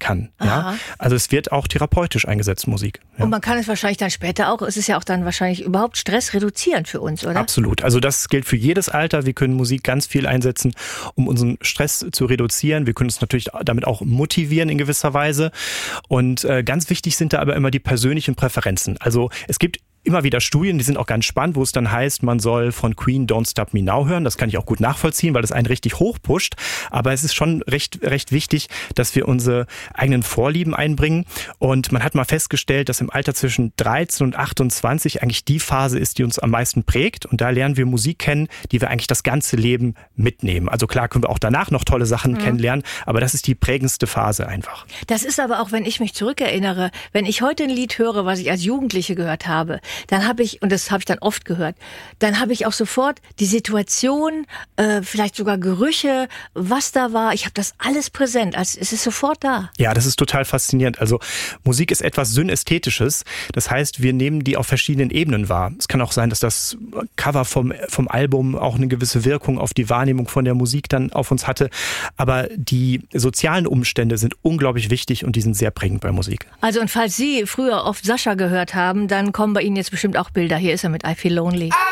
kann. Ja? Also es wird auch therapeutisch eingesetzt, Musik. Ja. Und man kann es wahrscheinlich dann später auch, es ist ja auch dann wahrscheinlich überhaupt stressreduzierend für uns, oder? Absolut. Also das gilt für jedes Alter. Wir können Musik ganz viel einsetzen, um unseren Stress zu reduzieren. Wir können uns natürlich damit auch motivieren in gewisser Weise. Und ganz wichtig sind da aber immer die persönlichen Präferenzen. Also es gibt immer wieder Studien, die sind auch ganz spannend, wo es dann heißt, man soll von Queen Don't Stop Me Now hören. Das kann ich auch gut nachvollziehen, weil das einen richtig hochpusht. Aber es ist schon recht wichtig, dass wir unsere eigenen Vorlieben einbringen. Und man hat mal festgestellt, dass im Alter zwischen 13 und 28 eigentlich die Phase ist, die uns am meisten prägt. Und da lernen wir Musik kennen, die wir eigentlich das ganze Leben mitnehmen. Also klar können wir auch danach noch tolle Sachen kennenlernen, aber das ist die prägendste Phase einfach. Das ist aber auch, wenn ich mich zurückerinnere, wenn ich heute ein Lied höre, was ich als Jugendliche gehört habe, dann habe ich, und das habe ich dann oft gehört, dann habe ich auch sofort die Situation, vielleicht sogar Gerüche, was da war. Ich habe das alles präsent, also es ist sofort da. Ja, das ist total faszinierend. Also Musik ist etwas Synästhetisches. Das heißt, wir nehmen die auf verschiedenen Ebenen wahr. Es kann auch sein, dass das Cover vom Album auch eine gewisse Wirkung auf die Wahrnehmung von der Musik dann auf uns hatte. Aber die sozialen Umstände sind unglaublich wichtig und die sind sehr prägend bei Musik. Also und falls Sie früher oft Sascha gehört haben, dann kommen bei Ihnen jetzt bestimmt auch Bilder. Hier ist er mit I Feel Lonely.